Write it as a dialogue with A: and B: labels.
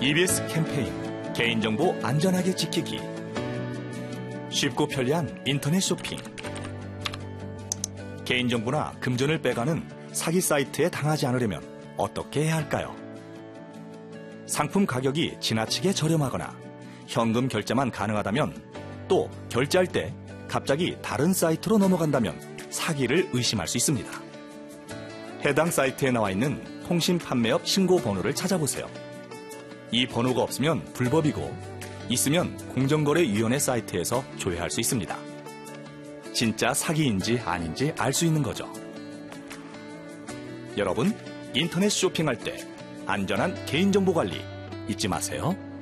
A: EBS 캠페인 개인정보 안전하게 지키기. 쉽고 편리한 인터넷 쇼핑. 개인정보나 금전을 빼가는 사기 사이트에 당하지 않으려면 어떻게 해야 할까요? 상품 가격이 지나치게 저렴하거나 현금 결제만 가능하다면, 또 결제할 때 갑자기 다른 사이트로 넘어간다면 사기를 의심할 수 있습니다. 해당 사이트에 나와 있는 통신 판매업 신고 번호를 찾아보세요. 이 번호가 없으면 불법이고, 있으면 공정거래위원회 사이트에서 조회할 수 있습니다. 진짜 사기인지 아닌지 알 수 있는 거죠. 여러분, 인터넷 쇼핑할 때 안전한 개인정보 관리 잊지 마세요.